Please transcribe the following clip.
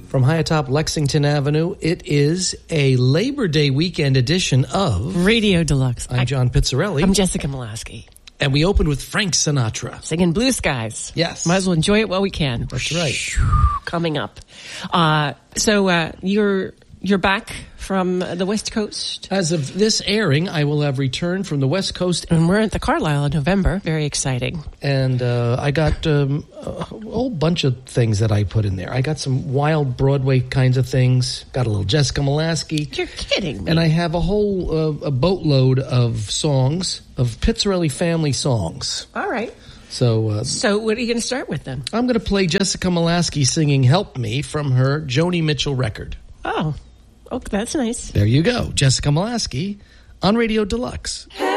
from high atop Lexington Avenue. It is a Labor Day weekend edition of Radio Deluxe. I'm John Pizzarelli. I'm Jessica Molaski. And we opened with Frank Sinatra. Singing Blue Skies. Yes. Might as well enjoy it while we can. That's right. Coming up. So you're back from the West Coast? As of this airing, I will have returned from the West Coast. And we're at the Carlisle in November. Very exciting. And I got a whole bunch of things that I put in there. I got some wild Broadway kinds of things. Got a little Jessica Molaski. You're kidding me. And I have a whole a boatload of songs, of Pizzarelli family songs. All right. So what are you going to start with then? I'm going to play Jessica Molaski singing Help Me from her Joni Mitchell record. Oh, that's nice. There you go. Jessica Molaski on Radio Deluxe.